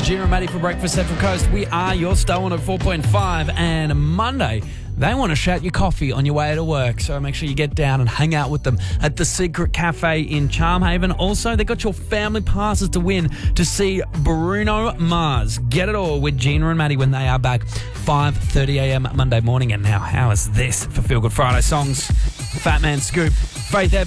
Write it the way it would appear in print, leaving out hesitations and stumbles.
Gina and Maddie for Breakfast Central Coast. We are your Star 104.5, and Monday, they want to shout your coffee on your way to work, so make sure you get down and hang out with them at the Secret Cafe in Charmhaven. Also, they got your family passes to win to see Bruno Mars. Get it all with Gina and Maddie when they are back 5:30 a.m. Monday morning. And now, how is this for Feel Good Friday songs? Fat Man Scoop, Faith Evans.